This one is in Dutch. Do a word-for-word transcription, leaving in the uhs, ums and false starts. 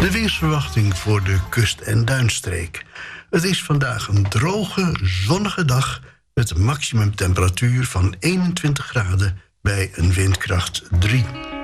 De weersverwachting voor de kust- en duinstreek. Het is vandaag een droge, zonnige dag met een maximumtemperatuur van eenentwintig graden bij een windkracht drie.